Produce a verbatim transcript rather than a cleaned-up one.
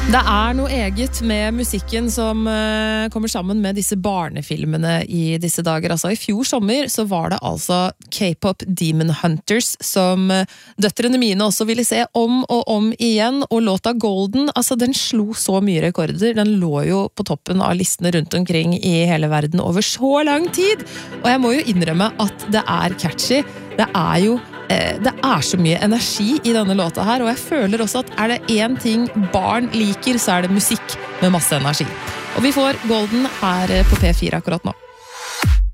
Det er noe eget med musikken som uh, kommer sammen med disse barnefilmene i disse dager. Altså, I fjor sommer så var det altså K-pop Demon Hunters som uh, døtrene mine også ville se om og om igjen, og låta Golden, altså den slo så mye rekorder. Den lå jo på toppen av listene rundt omkring i hele verden over så lang tid. Og jeg må jo innrømme at det er catchy. Det er jo Det er så mye energi i denne låta her, og jeg føler også at er det en ting barn liker, så er det musikk med masse energi. Og vi får Golden her på P fire akkurat nå.